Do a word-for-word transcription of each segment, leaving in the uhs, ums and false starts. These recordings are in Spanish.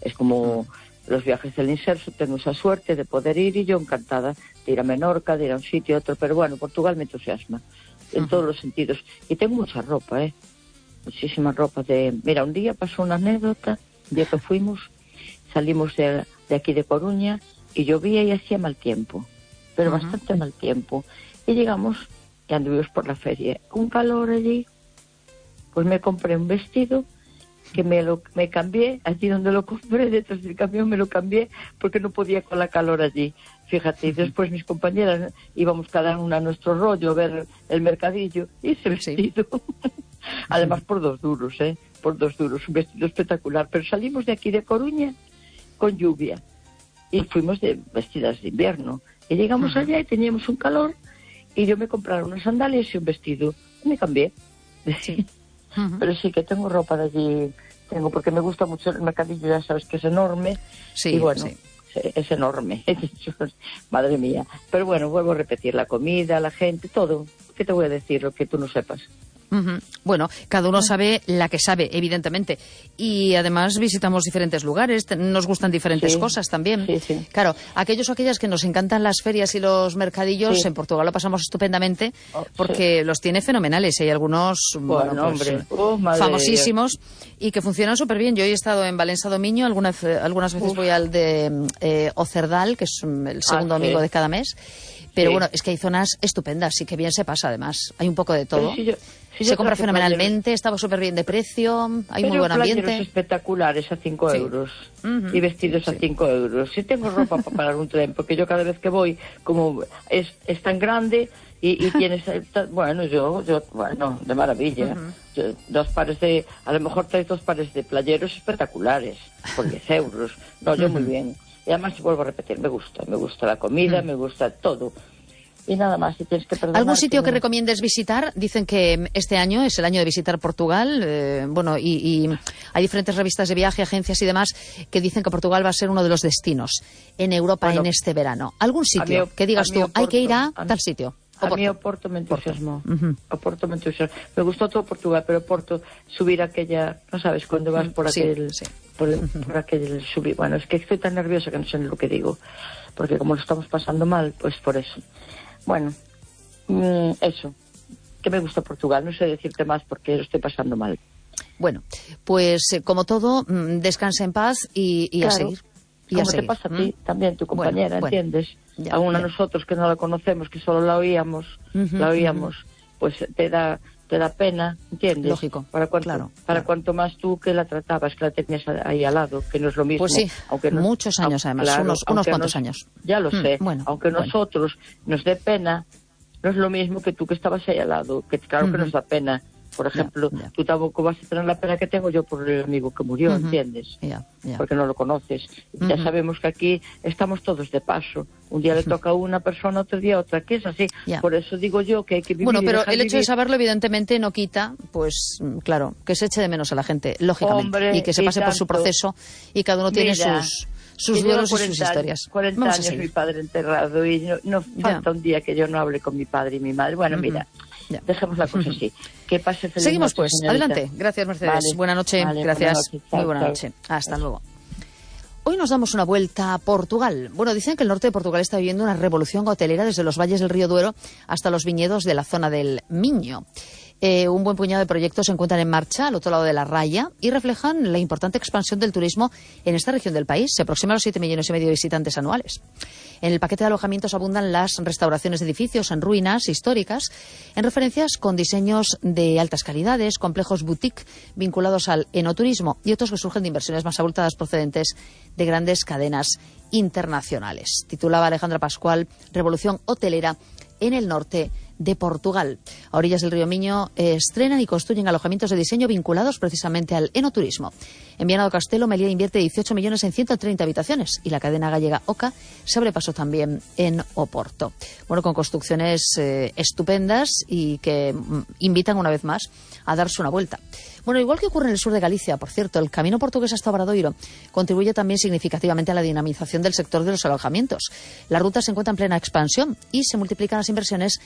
Es como los viajes del inserso, tengo esa suerte de poder ir y yo encantada de ir a Menorca, de ir a un sitio a otro, pero bueno, Portugal me entusiasma en uh-huh. todos los sentidos. Y tengo mucha ropa, ¿eh? Muchísima ropa. de Mira, un día pasó una anécdota, un día que fuimos, salimos de, de aquí de Coruña y llovía y hacía mal tiempo, pero uh-huh. bastante mal tiempo. Y llegamos y anduvimos por la feria. Un calor allí, pues me compré un vestido que me lo me cambié, allí donde lo compré, detrás del camión me lo cambié porque no podía con la calor allí. Fíjate, y después mis compañeras íbamos cada una a nuestro rollo a ver el mercadillo y ese vestido. Sí. Además por dos duros, ¿eh? Por dos duros, un vestido espectacular. Pero salimos de aquí de Coruña con lluvia y fuimos de vestidas de invierno. Y llegamos uh-huh. allá y teníamos un calor y yo me compraron unas sandalias y un vestido. Y me cambié. Sí. Uh-huh. Pero sí que tengo ropa de allí, tengo porque me gusta mucho el mercadillo, ya sabes que es enorme. Sí, y bueno, sí. es enorme. Madre mía. Pero bueno, vuelvo a repetir, la comida, la gente, todo. ¿Qué te voy a decir lo que tú no sepas? Uh-huh. Bueno, cada uno sabe la que sabe, evidentemente. Y además visitamos diferentes lugares, nos gustan diferentes sí, cosas también. Sí, sí. Claro, aquellos o aquellas que nos encantan las ferias y los mercadillos, sí. en Portugal lo pasamos estupendamente porque sí. los tiene fenomenales. Hay algunos bueno, bueno, pues, hombre. Oh, famosísimos y que funcionan súper bien. Yo he estado en Valencia Domiño, algunas, algunas veces Uf. voy al de eh, Ocerdal, que es el segundo ah, domingo sí. de cada mes. Pero sí. bueno, es que hay zonas estupendas y que bien se pasa además. Hay un poco de todo. Sí, yo, sí, se compra fenomenalmente, playeros. Estaba súper bien de precio, hay pero muy buen ambiente. Playeros espectaculares a cinco sí. euros uh-huh. y vestidos sí. a cinco euros. Sí tengo ropa para parar un tren, porque yo cada vez que voy, como es, es tan grande y, y tienes... bueno, yo, yo, bueno, de maravilla. Uh-huh. Yo, dos pares de... A lo mejor traes dos pares de playeros espectaculares por diez euros. No, yo uh-huh. muy bien. Y además, vuelvo a repetir, me gusta, me gusta la comida, mm. me gusta todo. Y nada más, si tienes que perdonar... ¿Algún sitio que, que no... recomiendes visitar? Dicen que este año es el año de visitar Portugal, eh, bueno, y, y hay diferentes revistas de viaje, agencias y demás, que dicen que Portugal va a ser uno de los destinos en Europa bueno, en este verano. ¿Algún sitio mí, que digas tú, Oporto, hay que ir a, a tal sitio? A mí Oporto me entusiasmó. Uh-huh. Oporto me entusiasmó. Me gustó todo Portugal, pero Oporto, subir aquella... No sabes, cuando vas por sí, aquel... Sí. Por, el, uh-huh. por aquel subir... Bueno, es que estoy tan nerviosa que no sé ni lo que digo. Porque como lo estamos pasando mal, pues por eso. Bueno, mmm, eso. Que me gusta Portugal. No sé decirte más porque lo estoy pasando mal. Bueno, pues eh, como todo, mmm, descansa en paz y, y claro. a seguir. Y como a te seguir. pasa a ti, ¿Mm? también tu compañera, bueno, ¿entiendes? Bueno, ya, Aún a ya. nosotros que no la conocemos, que solo la oíamos, uh-huh, la oíamos, uh-huh. pues te da te da pena, ¿entiendes? Lógico, para cuanto, claro. Para claro. cuanto más tú que la tratabas, que la tenías ahí al lado, que no es lo mismo. Pues sí, aunque no, muchos años además, claro, unos, unos cuantos nos, años. Ya lo mm, sé, bueno, aunque bueno. nosotros nos dé pena, no es lo mismo que tú que estabas ahí al lado, que claro uh-huh. que nos da pena. Por ejemplo, ya, ya. tú tampoco vas a tener la pena que tengo yo por el amigo que murió, uh-huh. ¿entiendes? Ya, ya. Porque no lo conoces. Uh-huh. Ya sabemos que aquí estamos todos de paso. Un día le toca a una persona, otro día a otra, que es así. Ya. Por eso digo yo que hay que vivir. Bueno, pero y el hecho vivir. de saberlo evidentemente no quita, pues claro, que se eche de menos a la gente, lógicamente. Hombre, y que se pase tanto. por su proceso y cada uno tiene Mira, sus, sus duelos y sus historias. cuarenta Vamos años mi padre enterrado y no, no falta ya. un día que yo no hable con mi padre y mi madre. Bueno, uh-huh. mira, ya. dejemos la cosa así. Que pase feliz Seguimos noche, pues, señorita. adelante. Gracias, Mercedes. Vale. Buena noche, Vale, gracias. Buena noche. Chao, Muy buena chao. noche. Hasta chao. luego. Hoy nos damos una vuelta a Portugal. Bueno, dicen que el norte de Portugal está viviendo una revolución hotelera desde los valles del río Duero hasta los viñedos de la zona del Miño. Eh, un buen puñado de proyectos se encuentran en marcha al otro lado de la raya y reflejan la importante expansión del turismo en esta región del país. Se aproxima a los siete millones y medio de visitantes anuales. En el paquete de alojamientos abundan las restauraciones de edificios en ruinas históricas, en referencias con diseños de altas calidades, complejos boutique vinculados al enoturismo y otros que surgen de inversiones más abultadas procedentes de grandes cadenas internacionales. Titulaba Alejandra Pascual, Revolución hotelera en el norte de Portugal. A orillas del río Miño eh, estrenan y construyen alojamientos de diseño vinculados precisamente al enoturismo. En Viana do Castelo, Melilla invierte dieciocho millones en ciento treinta habitaciones y la cadena gallega Oca se abre paso también en Oporto. Bueno, con construcciones eh, estupendas y que mm, invitan una vez más a darse una vuelta. Bueno, igual que ocurre en el sur de Galicia, por cierto, el camino portugués hasta Obradoiro contribuye también significativamente a la dinamización del sector de los alojamientos. La ruta se encuentra en plena expansión y se multiplican las inversiones en el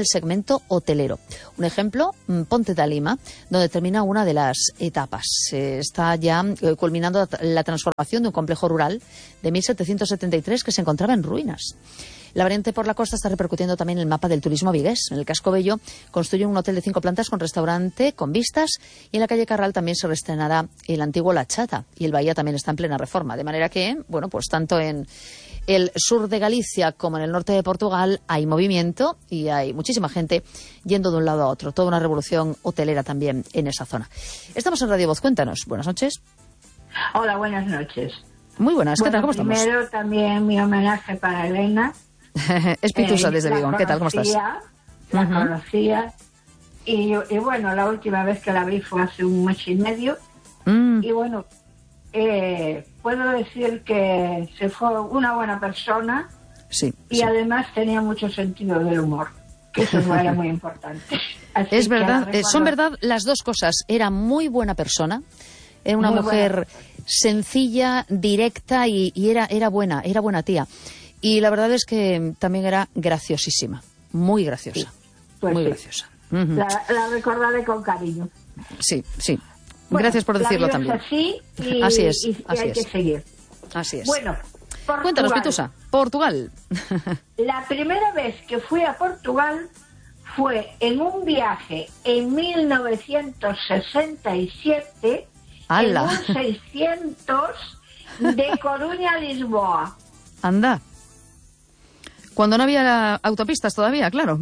el segmento hotelero. Un ejemplo, Ponte da Lima, donde termina una de las etapas. Eh, está ya eh, culminando la transformación de un complejo rural de mil setecientos setenta y tres que se encontraba en ruinas. La variante por la costa está repercutiendo también en el mapa del turismo vigués. En el Casco Bello construyen un hotel de cinco plantas con restaurante, con vistas, y en la calle Carral también se reestrenará el antiguo La Chata, y el Bahía también está en plena reforma. De manera que, bueno, pues tanto en el sur de Galicia como en el norte de Portugal hay movimiento y hay muchísima gente yendo de un lado a otro. Toda una revolución hotelera también en esa zona. Estamos en Radio Voz. Cuéntanos. Buenas noches. Hola, buenas noches. Muy buenas. ¿Qué Bueno, tal? ¿Cómo estamos? Primero también mi homenaje para Elena. Es Pitusa Eh, desde la Vigo. ¿Qué tal? ¿Cómo estás? conocía, La Ujú. conocía. Y, y bueno, la última vez que la vi fue hace un mes y medio. Mm, Y bueno, eh, puedo decir que se fue una buena persona sí, y sí. además tenía mucho sentido del humor, que eso era muy importante. Así Es que la verdad, eh, son recuerdo- verdad las dos cosas. Era muy buena persona, era una Muy mujer buena. sencilla, directa y, y era, era buena, era buena tía. Y la verdad es que también era graciosísima, muy graciosa, Pues muy sí. graciosa. Ujú. La, la recordaré con cariño. Sí, sí. Bueno, Gracias por la decirlo vida también. Es así y, Así es, y- y así hay es. que seguir. Así es. Bueno, Portugal. Cuéntanos, Pitusa, Portugal. La primera vez que fui a Portugal fue en un viaje en mil novecientos sesenta y siete ¡Hala! en un seiscientos de Coruña a Lisboa. Anda. Cuando no había autopistas todavía, claro.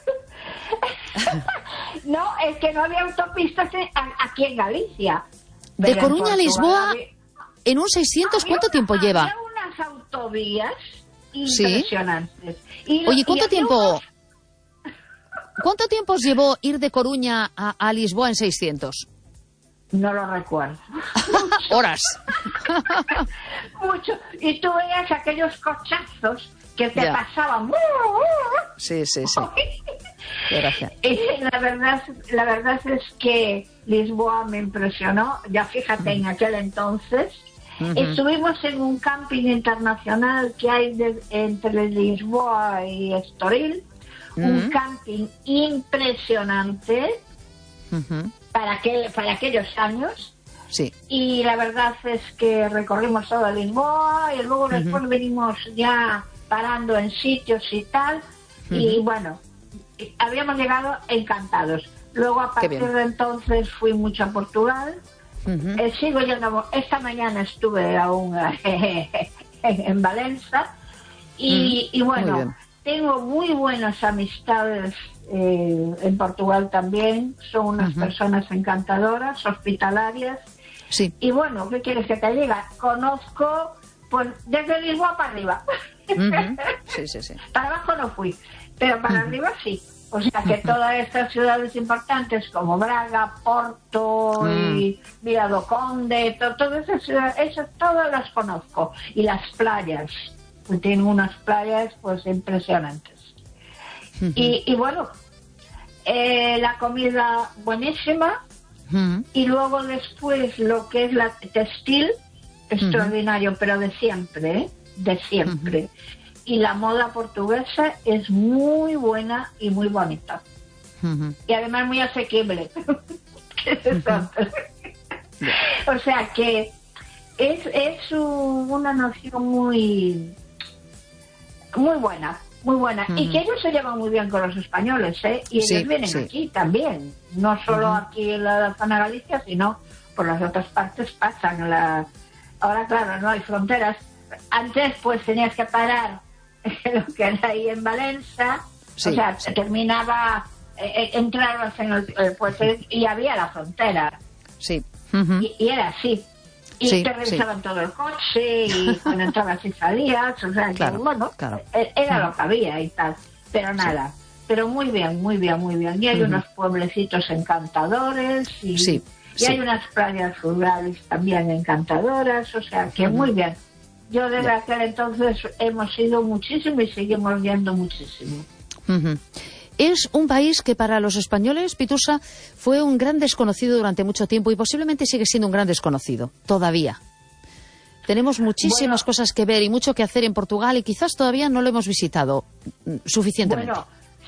No, es que no había autopistas en- a- aquí en Galicia. De Pero en Coruña a Portugal Lisboa, había- en un seiscientos, había ¿cuánto una- tiempo lleva? Había unas autovías Sí. impresionantes. Y lo- Oye, y ¿cuánto había tiempo, unos- cuánto tiempo os llevó ir de Coruña a, a Lisboa en seiscientos? No lo recuerdo. Horas. Mucho. Y tú veías aquellos cochazos que te Ya. pasaban. Sí, sí, sí. Qué gracia. Y la verdad, la verdad es que Lisboa me impresionó. Ya fíjate, en aquel entonces Ujú. estuvimos en un camping internacional que hay de- entre Lisboa y Estoril. Un Ujú. camping impresionante Ujú. para, aquel, para aquellos años. Sí. Y la verdad es que recorrimos toda Lisboa y luego después venimos ya parando en sitios y tal. Y Ujú. bueno, habíamos llegado encantados. Luego a Qué partir bien. de entonces fui mucho a Portugal. Ujú. Eh, sigo yendo, esta mañana estuve aún en Valencia. Y, Ujú. y Muy bueno, bien. tengo muy buenas amistades eh, en Portugal también. Son unas Ujú. personas encantadoras, hospitalarias. Sí. Y bueno, ¿qué quieres que te diga? Conozco, pues, desde Lisboa para arriba. Ujú. Sí, sí, sí. Para abajo no fui, pero para arriba sí. O sea que todas estas ciudades importantes como Braga, Porto y Vila do Conde, to- todas esas ciudades, esas todas las conozco. Y las playas, pues tienen unas playas pues impresionantes. Y, y bueno, eh, la comida buenísima. Ujú. Y luego después lo que es la textil, extraordinario, pero de siempre, ¿eh? De siempre. Y la moda portuguesa es muy buena y muy bonita. Ujú. Y además muy asequible. ¿Qué es eso? O sea que es, es un- una noción muy, muy buena. Muy buena. Y Ujú. que ellos se llevan muy bien con los españoles, ¿eh? Y ellos Sí, vienen sí. aquí también. No solo aquí en la zona de Galicia, sino por las otras partes pasan. La... Ahora, claro, no hay fronteras. Antes, pues, tenías que parar lo que era ahí en Valencia. Sí, o sea, sí. terminaba, eh, entrabas en el, el puerto y había la frontera. Sí. Ujú. Y, y era así. Y Sí, te revisaban todo el coche y cuando entrabas y salías, o sea, que, Claro, bueno, claro. e- era lo que había y tal, pero nada, pero muy bien, muy bien, muy bien. Y hay Ujú. unos pueblecitos encantadores y, Sí, y sí. hay unas playas rurales también encantadoras, o sea, que Ujú. muy bien. Yo desde Ya. aquel entonces hemos ido muchísimo y seguimos yendo muchísimo. Ujú. Es un país que para los españoles, Pitusa, fue un gran desconocido durante mucho tiempo y posiblemente sigue siendo un gran desconocido, todavía. Tenemos muchísimas Bueno. cosas que ver y mucho que hacer en Portugal y quizás todavía no lo hemos visitado mm, suficientemente. Bueno,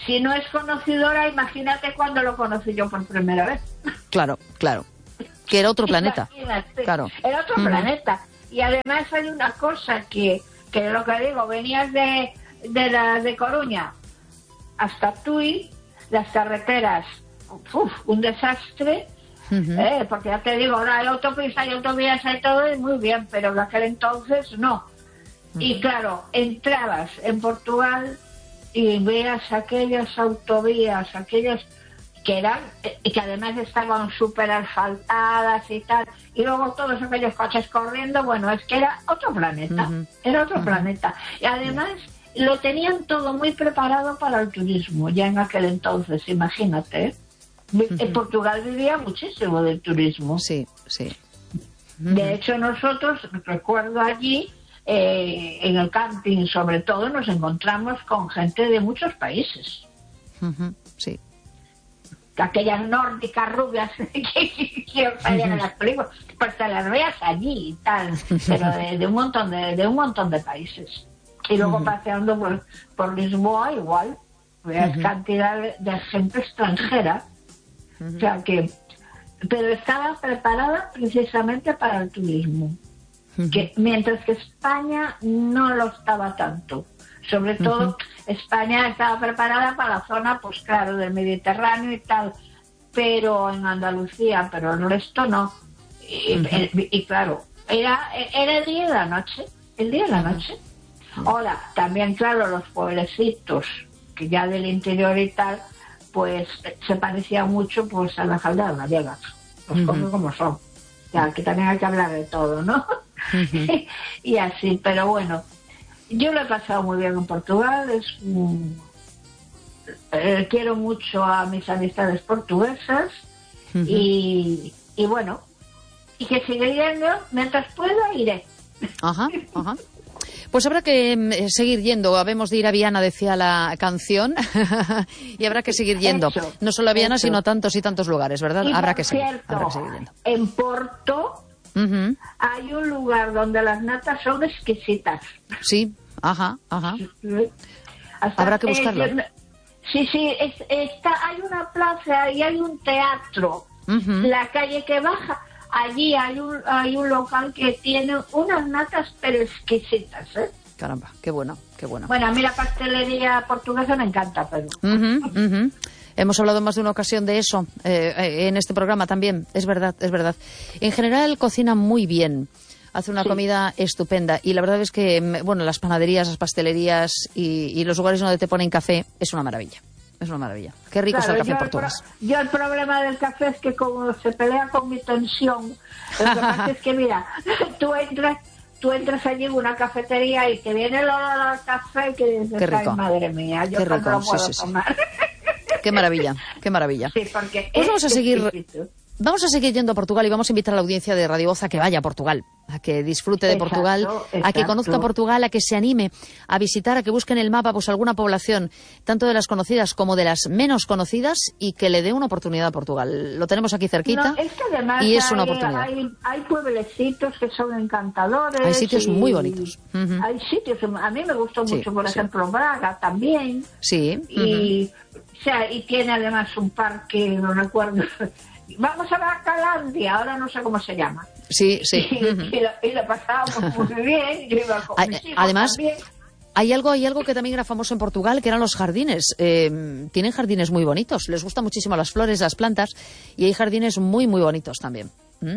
si no es conocedora, imagínate cuando lo conocí yo por primera vez. Claro, claro. Que era otro planeta. Imagínate, claro. Era otro uh-huh. planeta. Y además hay una cosa que, que lo que digo, venías de, de, la, de Coruña hasta Tui, las carreteras, uf, un desastre, uh-huh. eh, porque ya te digo, ahora hay autopistas, hay autovías, hay todo, y muy bien, pero en aquel entonces no. Uh-huh. Y claro, entrabas en Portugal y veías aquellas autovías, aquellas que eran, y que además estaban súper asfaltadas y tal, y luego todos aquellos coches corriendo, bueno, es que era otro planeta, uh-huh. era otro uh-huh. planeta. Y además lo tenían todo muy preparado para el turismo, ya en aquel entonces, imagínate. ¿eh? Uh-huh. En Portugal vivía muchísimo del turismo. Sí, sí. Uh-huh. De hecho, nosotros, recuerdo allí, eh, en el camping sobre todo, nos encontramos con gente de muchos países. Uh-huh. Sí. Aquellas nórdicas rubias que, que salían en las películas, pues te las veas allí y tal, pero de, de un montón de, de un montón de países. Y luego uh-huh. paseando por, por Lisboa igual, veas uh-huh. cantidad de, de gente extranjera, uh-huh. o sea que, pero estaba preparada precisamente para el turismo, uh-huh. que mientras que España no lo estaba tanto. Sobre todo, uh-huh. España estaba preparada para la zona, pues claro, del Mediterráneo y tal, pero en Andalucía, pero el resto no. Y, uh-huh. y, y claro, era, era el día y la noche, el día y la noche. Uh-huh. Ahora, también, claro, los pueblecitos, que ya del interior y tal, pues se parecían mucho pues a las aldeas gallegas, los uh-huh. cosas como son. Ya, que también hay que hablar de todo, ¿no? Uh-huh. Y así, pero bueno. Yo lo he pasado muy bien en Portugal, es un... eh, quiero mucho a mis amistades portuguesas uh-huh. y, y bueno, y que seguiré yendo, mientras pueda iré. Ajá, ajá. Pues habrá que eh, seguir yendo, habemos de ir a Viana, decía la canción, y habrá que seguir yendo. Eso, no solo a Viana, eso. Sino a tantos y tantos lugares, ¿verdad? Y habrá, por que seguir, cierto, habrá que seguir yendo. En Porto uh-huh. hay un lugar donde las natas son exquisitas. Sí. Ajá, ajá. Hasta habrá que buscarlo. Eh, sí, sí, es, está, hay una plaza y hay un teatro. Uh-huh. La calle que baja, allí hay un, hay un local que tiene unas natas pero exquisitas, ¿eh? Caramba, qué bueno, qué bueno. Bueno, a mí la pastelería portuguesa me encanta, pero... Uh-huh, uh-huh. Hemos hablado más de una ocasión de eso eh, eh, en este programa también, es verdad, es verdad. En general cocina muy bien. Hace una sí. comida estupenda y la verdad es que, bueno, las panaderías, las pastelerías y, y los lugares donde te ponen café es una maravilla, es una maravilla. Qué rico claro, es el café portugués. Pro, yo el problema del café es que como se pelea con mi tensión, lo que pasa es que mira, tú entras, tú entras allí en una cafetería y te viene el olor al café y que dices, qué rico. Ay, madre mía, yo qué no rico. lo puedo sí, sí, tomar. Sí. Qué maravilla, qué maravilla. Sí, porque pues vamos a seguir... exquisito. Vamos a seguir yendo a Portugal y vamos a invitar a la audiencia de Radio Voz a que vaya a Portugal, a que disfrute de exacto, Portugal, exacto. a que conozca Portugal, a que se anime a visitar, a que busque en el mapa pues alguna población, tanto de las conocidas como de las menos conocidas, y que le dé una oportunidad a Portugal. Lo tenemos aquí cerquita no, es que además y es hay, una oportunidad. Hay, hay pueblecitos que son encantadores. Hay sitios y, muy bonitos. Uh-huh. Hay sitios, a mí me gustó sí, mucho, por sí. ejemplo, Braga también. Sí. Y, uh-huh. o sea, y tiene además un parque, no recuerdo... Vamos a Bracalandia, ahora no sé cómo se llama. Sí, sí. Y, uh-huh. y, lo, y lo pasábamos muy bien. Yo iba con mis hijos Además, también. hay algo, hay algo que también era famoso en Portugal, que eran los jardines. Eh, tienen jardines muy bonitos. Les gustan muchísimo las flores, las plantas, y hay jardines muy, muy bonitos también. ¿Mm?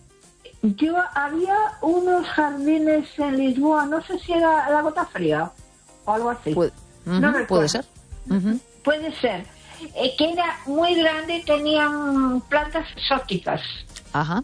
Yo había unos jardines en Lisboa, no sé si era la Gota Fría o algo así. Puede, uh-huh, no puede ser. Uh-huh. Puede ser. Eh, que era muy grande y tenían plantas exóticas. Ajá.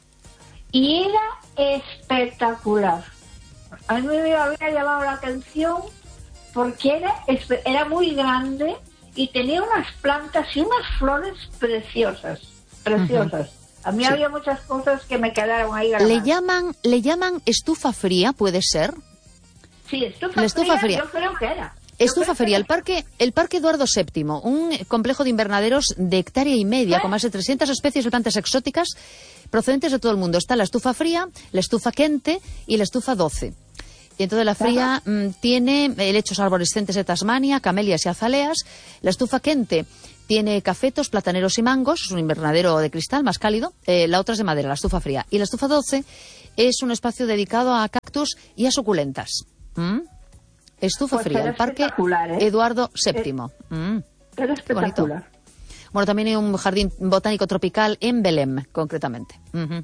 Y era espectacular. A mí me había llamado la atención porque era, era muy grande y tenía unas plantas y unas flores preciosas, preciosas. Uh-huh. A mí sí. había muchas cosas que me quedaron ahí grabadas. ¿Le llaman, le llaman estufa fría, puede ser? Sí, estufa, la estufa fría, fría. Yo creo que era. Estufa Feria, el parque, el parque Eduardo séptimo, un complejo de invernaderos de hectárea y media, ¿Eh? con más de trescientas especies de plantas exóticas procedentes de todo el mundo. Está la estufa fría, la estufa quente y la estufa doce. Y entonces la fría mmm, tiene helechos arborescentes de Tasmania, camelias y azaleas. La estufa quente tiene cafetos, plataneros y mangos, es un invernadero de cristal más cálido. Eh, la otra es de madera, la estufa fría. Y la estufa doce es un espacio dedicado a cactus y a suculentas. ¿Mm? Estufa Pues fría, era el Parque espectacular, ¿eh? Eduardo séptimo. Mm. Era Qué bonito. espectacular. Bueno, también hay un jardín botánico tropical en Belém, concretamente. Uh-huh.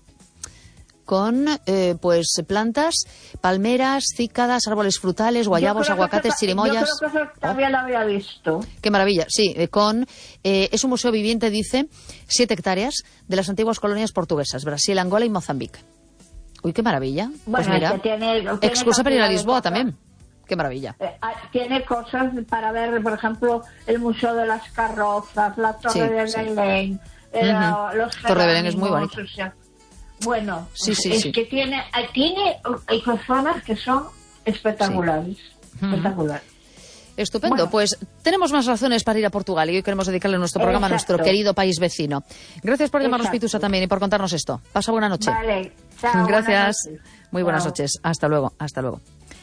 Con, eh, pues, plantas, palmeras, cícadas, árboles frutales, guayabos, aguacates, eso, chirimoyas. Yo creo que eso también lo había visto. Qué maravilla, sí, eh, con... Eh, es un museo viviente, dice, siete hectáreas de las antiguas colonias portuguesas, Brasil, Angola y Mozambique. Uy, qué maravilla. Bueno, pues mira, que tiene, tiene excusa para ir a cantidad de Lisboa cosas. también. Qué maravilla. Eh, tiene cosas para ver, por ejemplo, el Museo de las Carrozas, la Torre Sí, de sí. Belén, eh, Uh-huh. los Torre de Belén es muy Jerónimos, bonita. o sea, bueno, Sí, sí, es sí. que tiene, eh, tiene hay zonas que son espectaculares. Uh-huh. Espectaculares. Estupendo, Bueno. pues tenemos más razones para ir a Portugal y hoy queremos dedicarle nuestro programa Exacto. a nuestro querido país vecino. Gracias por llamarnos, Exacto. Pitusa, también y por contarnos esto. Pasa buena noche. Vale, chao, Gracias. buenas noches. Muy buenas Chao. noches. Hasta luego, hasta luego.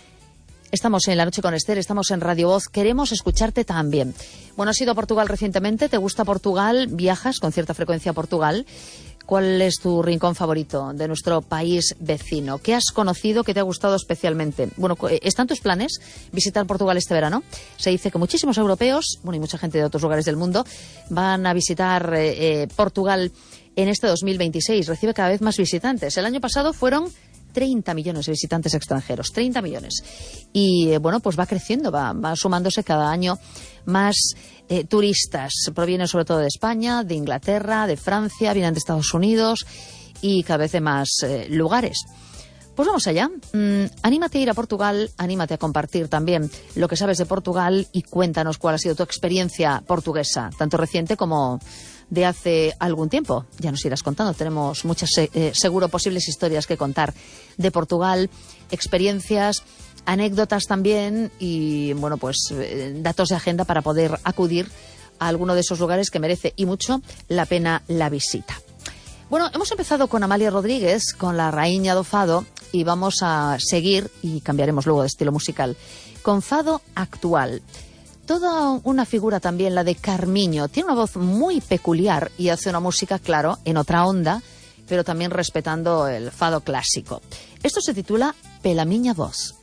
Estamos en La Noche con Esther, estamos en Radio Voz, queremos escucharte también. Bueno, has ido a Portugal recientemente, ¿te gusta Portugal? ¿Viajas con cierta frecuencia a Portugal? ¿Cuál es tu rincón favorito de nuestro país vecino? ¿Qué has conocido que te ha gustado especialmente? Bueno, ¿están tus planes visitar Portugal este verano? Se dice que muchísimos europeos, bueno, y mucha gente de otros lugares del mundo, van a visitar eh, eh, Portugal en este dos mil veintiséis. Recibe cada vez más visitantes. El año pasado fueron treinta millones de visitantes extranjeros, treinta millones. Y eh, bueno, pues va creciendo, va, va sumándose cada año más eh, turistas. Provienen sobre todo de España, de Inglaterra, de Francia, vienen de Estados Unidos y cada vez de más eh, lugares. Pues vamos allá. Mm, anímate a ir a Portugal, anímate a compartir también lo que sabes de Portugal y cuéntanos cuál ha sido tu experiencia portuguesa, tanto reciente como de hace algún tiempo. Ya nos irás contando, tenemos muchas, eh, seguro, posibles historias que contar de Portugal, experiencias, anécdotas también y, bueno, pues eh, datos de agenda para poder acudir a alguno de esos lugares que merece y mucho la pena la visita. Bueno, hemos empezado con Amalia Rodríguez, con la Raíña do Fado, y vamos a seguir, y cambiaremos luego de estilo musical, con Fado actual. Toda una figura también, la de Carmiño. Tiene una voz muy peculiar y hace una música, claro, en otra onda, pero también respetando el fado clásico. Esto se titula Pela Miña Voz.